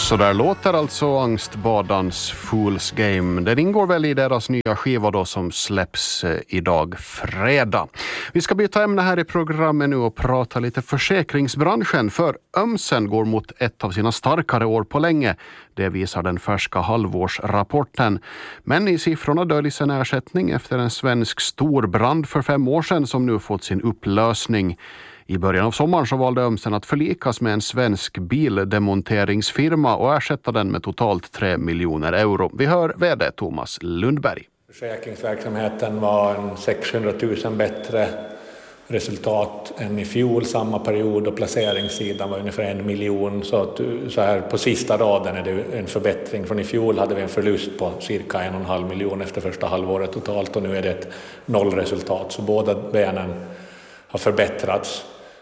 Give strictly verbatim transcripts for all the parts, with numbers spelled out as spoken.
Så där låter alltså Angstbadans Fool's Game. Den ingår väl i deras nya skiva då som släpps idag fredag. Vi ska byta ämne här i programmet nu och prata lite försäkringsbranschen, för Ömsen går mot ett av sina starkare år på länge. Det visar den färska halvårsrapporten. Men i siffrorna döljs en ersättning efter en svensk stor brand för fem år sedan som nu fått sin upplösning. I början av sommaren så valde Ömsen att förlikas med en svensk bildemonteringsfirma och ersätta den med totalt tre miljoner euro. Vi hör vd Thomas Lundberg. Försäkringsverksamheten var en sexhundratusen bättre resultat än i fjol samma period, och placeringssidan var ungefär en miljon. Så, att, så här på sista raden är det en förbättring. Från i fjol hade vi en förlust på cirka en och en halv miljon efter första halvåret totalt, och nu är det ett nollresultat. Så båda benen har förbättrats.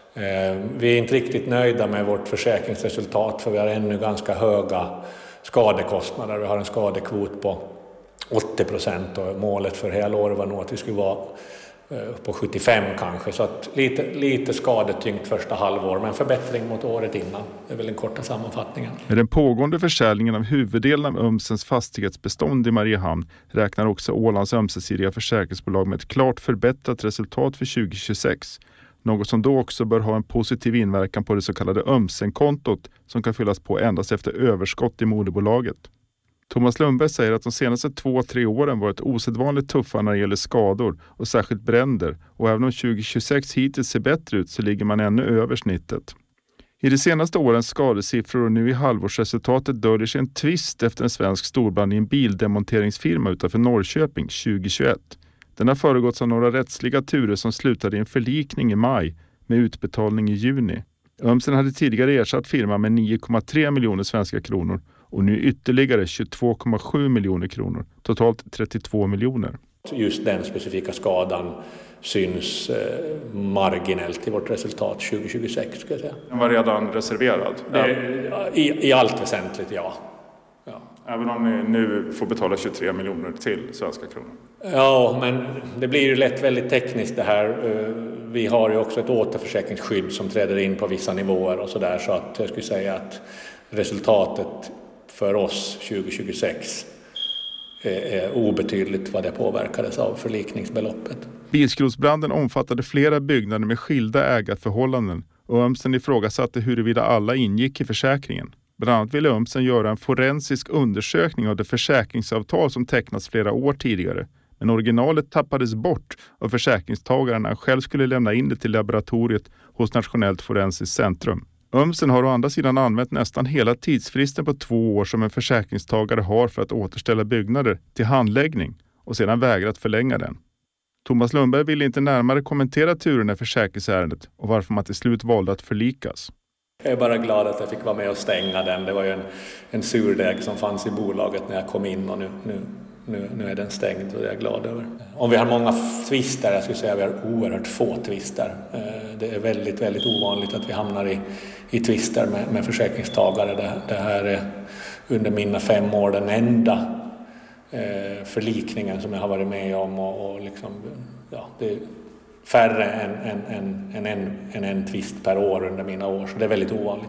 Vi är inte riktigt nöjda med vårt försäkringsresultat, för vi har ännu ganska höga skadekostnader. Vi har en skadekvot på åttio procent och målet för hela året var nog att vi skulle vara på sjuttiofem kanske. Så att lite, lite skadetyngt första halvår, men förbättring mot året innan. Det är väl den korta sammanfattningen. Med den pågående försäljningen av huvuddelen av Ömsens fastighetsbestånd i Mariehamn räknar också Ålands ömsesidiga försäkringsbolag med ett klart förbättrat resultat för tjugo tjugosex. Något som då också bör ha en positiv inverkan på det så kallade Ömsen-kontot som kan fyllas på endast efter överskott i moderbolaget. Thomas Lundberg säger att de senaste två, tre åren varit osedvanligt tuffa när det gäller skador och särskilt bränder, och även om tjugo tjugosex hittills ser bättre ut så ligger man ännu över snittet. I de senaste årens skadesiffror och nu i halvårsresultatet döljer sig en tvist efter en svensk storbrand i en bildemonteringsfirma utanför Norrköping tjugo tjugoett. Den har föregåtts av några rättsliga turer som slutade i en förlikning i maj med utbetalning i juni. Ömsen hade tidigare ersatt firman med nio komma tre miljoner svenska kronor och nu ytterligare tjugotvå komma sju miljoner kronor, totalt trettiotvå miljoner. Just den specifika skadan syns eh, marginellt i vårt resultat tjugo tjugosex, ska jag säga. Den var redan reserverad? Eh, i, I allt väsentligt, ja. ja. Även om ni nu får betala tjugotre miljoner till svenska kronor? Ja, men det blir ju lätt väldigt tekniskt det här. Vi har ju också ett återförsäkringsskydd som träder in på vissa nivåer och sådär, så att jag skulle säga att resultatet för oss tjugo tjugosex är obetydligt vad det påverkades av förlikningsbeloppet. Bilskrotsbranden omfattade flera byggnader med skilda ägarförhållanden, och Ömsen ifrågasatte huruvida alla ingick i försäkringen. Bland annat ville Ömsen göra en forensisk undersökning av det försäkringsavtal som tecknats flera år tidigare. Men originalet tappades bort av försäkringstagaren när han själv skulle lämna in det till laboratoriet hos Nationellt forensiskt centrum. Ömsen har å andra sidan använt nästan hela tidsfristen på två år som en försäkringstagare har för att återställa byggnader till handläggning och sedan vägrat förlänga den. Thomas Lundberg ville inte närmare kommentera turerna i försäkringsärendet och varför man till slut valde att förlikas. Jag är bara glad att jag fick vara med och stänga den. Det var ju en, en surdeg som fanns i bolaget när jag kom in, och nu, nu, nu, nu är den stängd, och det är jag glad över. Om vi har många twister, jag skulle säga att vi har oerhört få twister. Det är väldigt, väldigt ovanligt att vi hamnar i, i twister med, med försäkringstagare. Det, det här är under mina fem år den enda eh, förlikningen som jag har varit med om, och, och liksom, ja, det är färre än, än, än, än, en, än en twist per år under mina år, så det är väldigt ovanligt.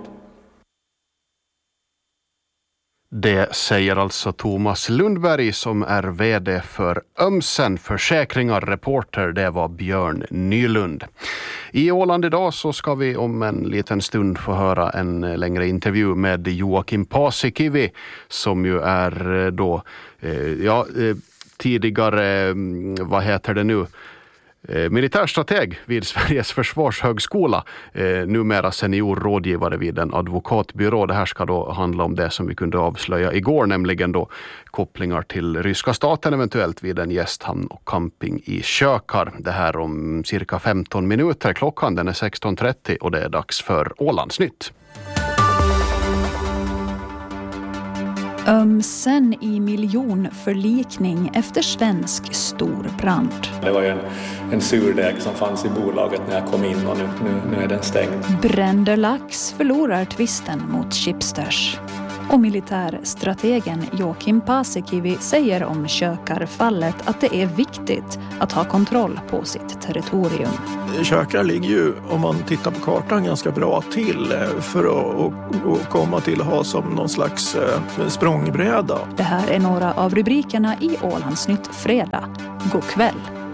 Det säger alltså Thomas Lundberg som är vd för Ömsen Försäkringar. Reporter, det var Björn Nylund. I Åland idag så ska vi om en liten stund få höra en längre intervju med Joakim Paasikivi, som ju är då eh, ja, tidigare, vad heter det nu? militärstrateg vid Sveriges försvarshögskola, eh, numera seniorrådgivare vid en advokatbyrå. Det här ska då handla om det som vi kunde avslöja igår, nämligen då kopplingar till ryska staten eventuellt vid en gästhamn och camping i Kökar. Det här om cirka femton minuter. Klockan den är sexton trettio och det är dags för Ålandsnytt. Ömsen i miljonförlikning efter svensk storbrand. Det var ju en, en surdeg som fanns i bolaget när jag kom in, och nu, nu, nu är den stängd. Bränderlax förlorar tvisten mot Chipsters. Och militärstrategen Joakim Paasikivi säger om Kökarfallet att det är viktigt att ha kontroll på sitt territorium. Kökar ligger ju, om man tittar på kartan, ganska bra till för att, att komma till att ha som någon slags språngbräda. Det här är några av rubrikerna i Ålandsnytt fredag. God kväll!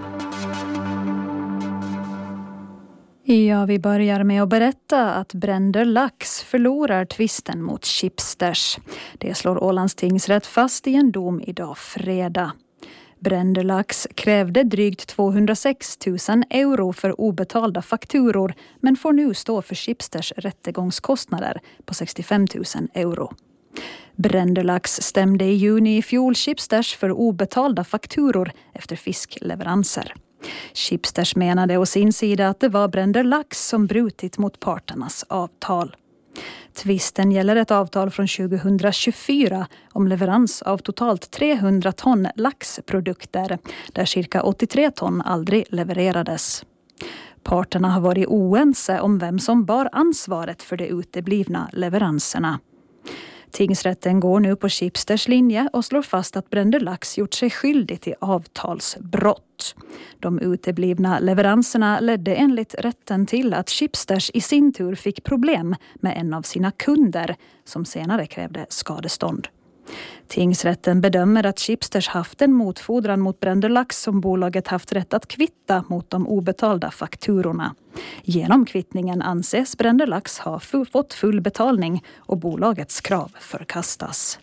Ja, vi börjar med att berätta att Bränder Lax förlorar tvisten mot Schibsters. Det slår Ålands tingsrätt fast i en dom idag fredag. Bränder Lax krävde drygt tvåhundrasex tusen euro för obetalda fakturor men får nu stå för Schibsters rättegångskostnader på sextiofem tusen euro. Bränder Lax stämde i juni i fjol Schibsters för obetalda fakturor efter fiskleveranser. Schibsters menade å sin sida att det var Bränder Lax som brutit mot parternas avtal. Tvisten gäller ett avtal från tjugohundratjugofyra om leverans av totalt trehundra ton laxprodukter där cirka åttiotre ton aldrig levererades. Parterna har varit oense om vem som bar ansvaret för de uteblivna leveranserna. Tingsrätten går nu på Schibsters linje och slår fast att Bränder Lax gjort sig skyldig till avtalsbrott. De uteblivna leveranserna ledde enligt rätten till att Schibsters i sin tur fick problem med en av sina kunder som senare krävde skadestånd. Tingsrätten bedömer att Schibsters haft en motfordran mot Bränder Lax som bolaget haft rätt att kvitta mot de obetalda fakturorna. Genom kvittningen anses Bränder Lax ha fått full betalning och bolagets krav förkastas.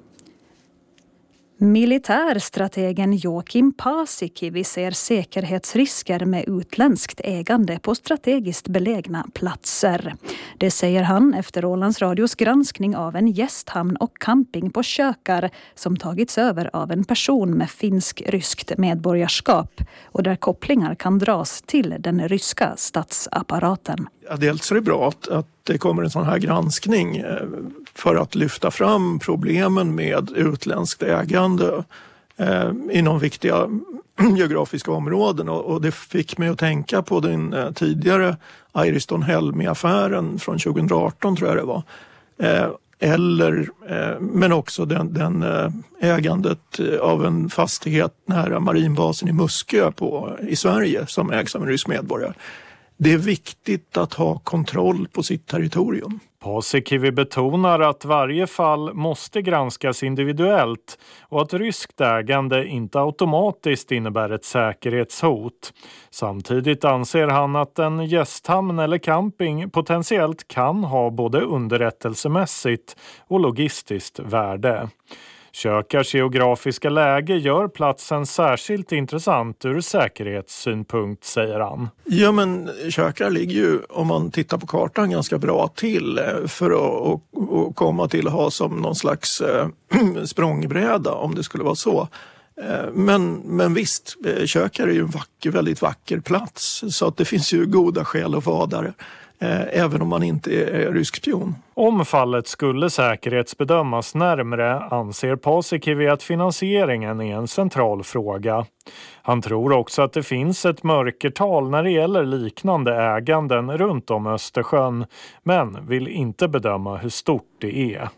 Militärstrategen Joakim Paasikivi ser säkerhetsrisker med utländskt ägande på strategiskt belägna platser. Det säger han efter Ålands Radios granskning av en gästhamn och camping på Kökar som tagits över av en person med finsk-ryskt medborgarskap och där kopplingar kan dras till den ryska statsapparaten. Ja, dels är det bra att, att det kommer en sån här granskning för att lyfta fram problemen med utländskt ägande eh, inom viktiga geografiska områden. Och, och det fick mig att tänka på den eh, tidigare Iriston Helmi-affären från tjugohundraarton tror jag det var. Eh, eller, eh, men också den, den eh, ägandet av en fastighet nära marinbasen i Muskö på, i Sverige som ägs av en rysk medborgare. Det är viktigt att ha kontroll på sitt territorium. Paasikivi betonar att varje fall måste granskas individuellt och att ryskt ägande inte automatiskt innebär ett säkerhetshot. Samtidigt anser han att en gästhamn eller camping potentiellt kan ha både underrättelsemässigt och logistiskt värde. Kökars geografiska läge gör platsen särskilt intressant ur säkerhetssynpunkt, säger han. Ja, men Kökar ligger ju, om man tittar på kartan, ganska bra till för att, att, att komma till att ha som någon slags äh, språngbräda om det skulle vara så. Men, men visst, Kökar är ju en vacker, väldigt vacker plats så att det finns ju goda skäl att vara där. Även om man inte är rysk spion. Om fallet skulle säkerhetsbedömas närmare anser Paasikivi att finansieringen är en central fråga. Han tror också att det finns ett mörkertal när det gäller liknande äganden runt om Östersjön, men vill inte bedöma hur stort det är.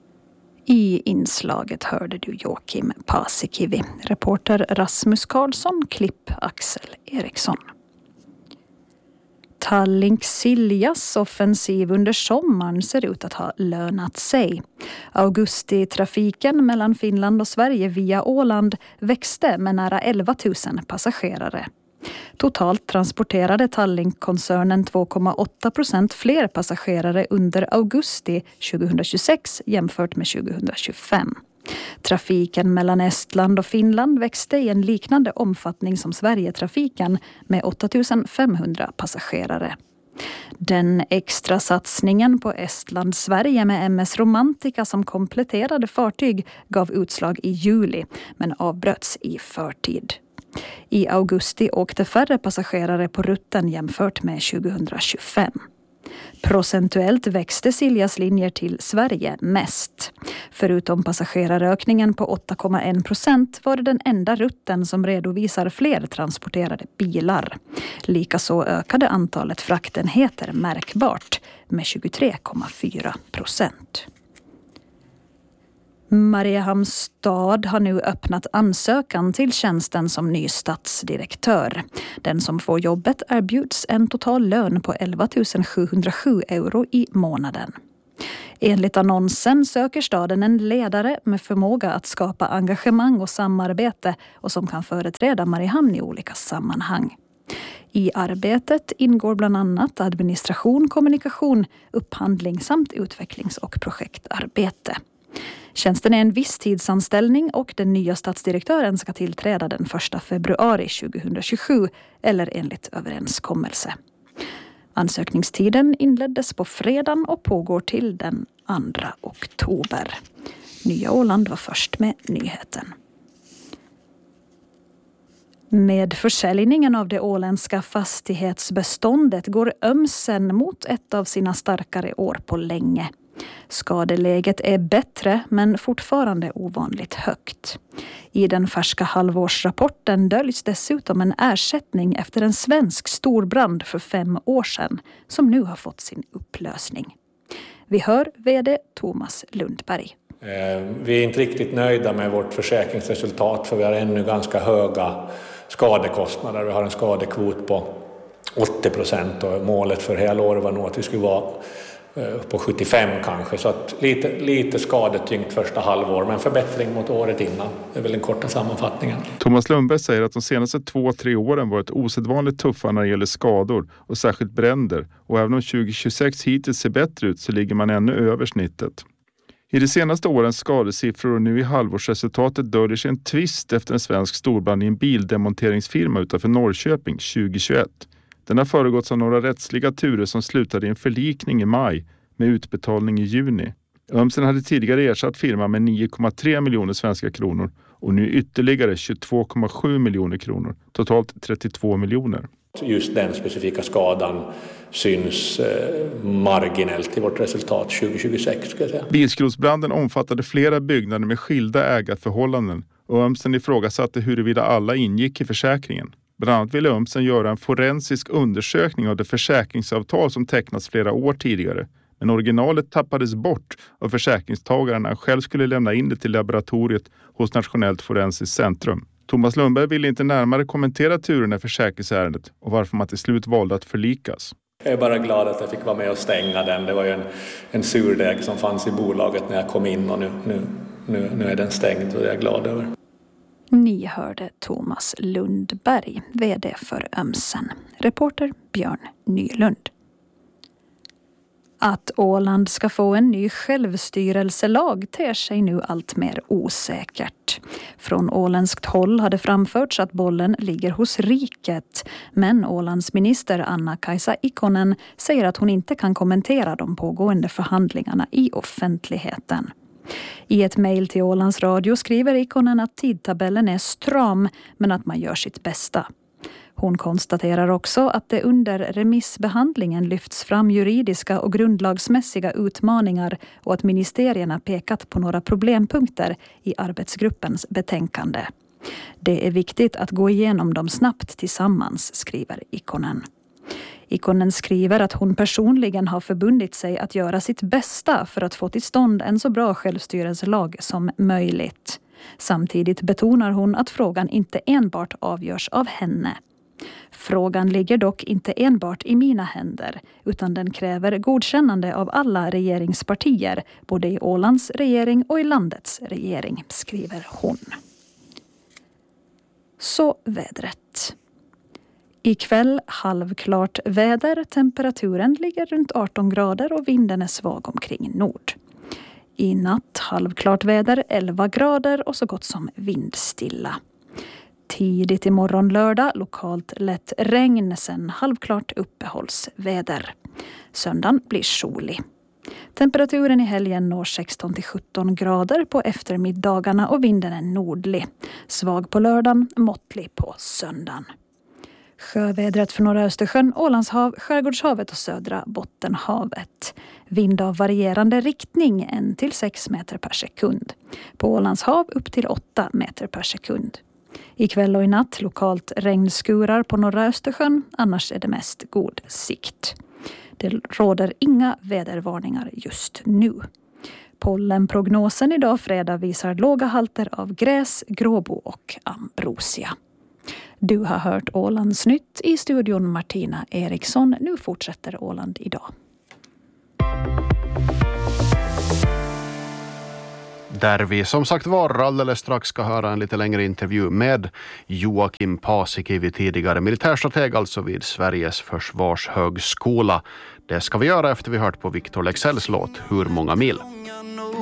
I inslaget hörde du Joakim Paasikivi, reporter Rasmus Karlsson, klipp Axel Eriksson. Tallink Siljas offensiv under sommaren ser ut att ha lönat sig. Augusti-trafiken mellan Finland och Sverige via Åland växte med nära elva tusen passagerare. Totalt transporterade Tallink-koncernen två komma åtta procent fler passagerare under augusti tjugohundratjugosex jämfört med tjugohundratjugofem. Trafiken mellan Estland och Finland växte i en liknande omfattning som Sverigetrafiken med åtta tusen femhundra passagerare. Den extra satsningen på Estland-Sverige med M S Romantica som kompletterade fartyg gav utslag i juli men avbröts i förtid. I augusti åkte färre passagerare på rutten jämfört med tjugohundratjugofem. Procentuellt växte Siljas linjer till Sverige mest. Förutom passagerarökningen på åtta komma en procent var det den enda rutten som redovisar fler transporterade bilar. Likaså ökade antalet fraktenheter märkbart med tjugotre komma fyra procent. Mariehamns stad har nu öppnat ansökan till tjänsten som ny stadsdirektör. Den som får jobbet erbjuds en total lön på elva tusen sjuhundrasju euro i månaden. Enligt annonsen söker staden en ledare med förmåga att skapa engagemang och samarbete och som kan företräda Mariehamn i olika sammanhang. I arbetet ingår bland annat administration, kommunikation, upphandling samt utvecklings- och projektarbete. Tjänsten är en visstidsanställning och den nya stadsdirektören ska tillträda den första februari tjugohundratjugosju eller enligt överenskommelse. Ansökningstiden inleddes på fredagen och pågår till den andra oktober. Nya Åland var först med nyheten. Med försäljningen av det åländska fastighetsbeståndet går Ömsen mot ett av sina starkare år på länge. Skadeläget är bättre men fortfarande ovanligt högt. I den färska halvårsrapporten döljs dessutom en ersättning efter en svensk storbrand för fem år sedan som nu har fått sin upplösning. Vi hör vd Thomas Lundberg. Vi är inte riktigt nöjda med vårt försäkringsresultat för vi har ännu ganska höga skadekostnader. Vi har en skadekvot på åttio procent och målet för hela året var nog att vi skulle vara på sjuttiofem kanske. Så att lite, lite skadetyngt första halvår men förbättring mot året innan. Det är väl den korta sammanfattningen. Thomas Lundberg säger att de senaste två, tre åren varit osedvanligt tuffa när det gäller skador och särskilt bränder. Och även om tjugohundratjugosex hittills ser bättre ut så ligger man ännu över snittet. I de senaste årens skadesiffror och nu i halvårsresultatet döljer sig en tvist efter en svensk storbrand i en bildemonteringsfirma utanför Norrköping tjugohundratjugoett. Den har föregåtts av några rättsliga turer som slutade i en förlikning i maj med utbetalning i juni. Ömsen hade tidigare ersatt firman med nio komma tre miljoner svenska kronor och nu ytterligare tjugotvå komma sju miljoner kronor, totalt trettiotvå miljoner. Just den specifika skadan syns eh, marginellt i vårt resultat tjugohundratjugosex ska jag säga. Bilskrotbranden omfattade flera byggnader med skilda ägarförhållanden och Ömsen ifrågasatte huruvida alla ingick i försäkringen. Bland annat ville Ömsen göra en forensisk undersökning av det försäkringsavtal som tecknats flera år tidigare. Men originalet tappades bort av försäkringstagaren när han själv skulle lämna in det till laboratoriet hos Nationellt forensiskt centrum. Thomas Lundberg ville inte närmare kommentera turerna i försäkringsärendet och varför man till slut valde att förlikas. Jag är bara glad att jag fick vara med och stänga den. Det var ju en, en surdeg som fanns i bolaget när jag kom in och nu, nu, nu, nu är den stängd och det är jag glad över. Ni hörde Thomas Lundberg, vd för Ömsen. Reporter Björn Nylund. Att Åland ska få en ny självstyrelselag ter sig nu allt mer osäkert. Från åländskt håll har det framförts att bollen ligger hos riket. Men Ålands minister Anna-Kaisa Ikonen säger att hon inte kan kommentera de pågående förhandlingarna i offentligheten. I ett mejl till Ålands Radio skriver Ikonen att tidtabellen är stram men att man gör sitt bästa. Hon konstaterar också att det under remissbehandlingen lyfts fram juridiska och grundlagsmässiga utmaningar och att ministerierna pekat på några problempunkter i arbetsgruppens betänkande. Det är viktigt att gå igenom dem snabbt tillsammans, skriver Ikonen. Ikonen skriver att hon personligen har förbundit sig att göra sitt bästa för att få till stånd en så bra självstyrelselag som möjligt. Samtidigt betonar hon att frågan inte enbart avgörs av henne. Frågan ligger dock inte enbart i mina händer utan den kräver godkännande av alla regeringspartier, både i Ålands regering och i landets regering, skriver hon. Så vädret. Ikväll halvklart väder, temperaturen ligger runt arton grader och vinden är svag omkring nord. I natt halvklart väder, elva grader och så gott som vindstilla. Tidigt imorgon lördag lokalt lätt regn, sen halvklart uppehållsväder. Söndagen blir solig. Temperaturen i helgen når sexton till sjutton grader på eftermiddagarna och vinden är nordlig. Svag på lördagen, måttlig på söndagen. Sjövädret för norra Östersjön, Ålandshav, Skärgårdshavet och södra Bottenhavet. Vind av varierande riktning en till sex meter per sekund. På Ålandshav upp till åtta meter per sekund. Ikväll och i natt lokalt regnskurar på norra Östersjön, annars är det mest god sikt. Det råder inga vädervarningar just nu. Pollenprognosen idag fredag visar låga halter av gräs, gråbo och ambrosia. Du har hört Ålandsnytt, i studion Martina Eriksson. Nu fortsätter Åland idag. Där vi som sagt var alldeles strax ska höra en lite längre intervju med Joakim Paasikivi, tidigare militärstrateg alltså vid Sveriges försvarshögskola. Det ska vi göra efter vi hört på Victor Leksells låt Hur många mil.